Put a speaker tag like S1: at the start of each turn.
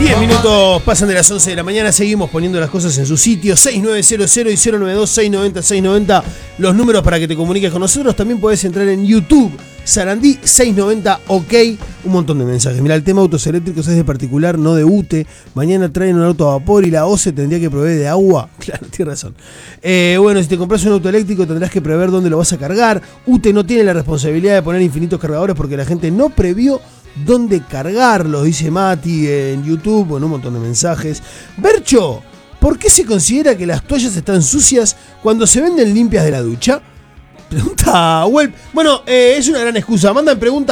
S1: 10 minutos pasan de las 11 de la mañana, seguimos poniendo las cosas en su sitio. 6900 y 092-690-690, los números para que te comuniques con nosotros. También podés entrar en YouTube, Sarandí 690 OK. Un montón de mensajes. Mira, el tema autos eléctricos es de particular, no de UTE. Mañana traen un auto a vapor y la OCE tendría que proveer de agua. Claro, tienes razón. Bueno, si te compras un auto eléctrico tendrás que prever dónde lo vas a cargar. UTE no tiene la responsabilidad de poner infinitos cargadores porque la gente no previó dónde cargarlos, dice Mati en YouTube. Bueno, un montón de mensajes. Bercho, ¿por qué se considera que las toallas están sucias cuando se venden limpias de la ducha? Pregunta Welp. Bueno, es una gran excusa. Mandan preguntas